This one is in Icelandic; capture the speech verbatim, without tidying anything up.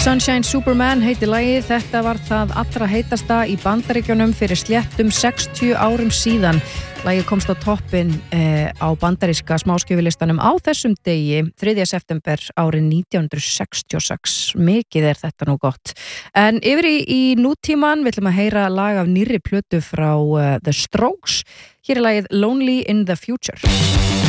Sunshine Superman heiti lagið, þetta var það allra heitasta í Bandaríkjunum fyrir sléttum sextíu árum síðan. Lagið komst á toppinn eh, á bandaríska smáskjöfulistanum á þessum degi, þriðja september árið nítján hundruð sextíu og sex. Mikið er þetta nú gott. En yfir í, í nútíman við ætlum að heyra lag af nýrri plötu frá uh, The Strokes. Hér er lagið Lonely in the Future.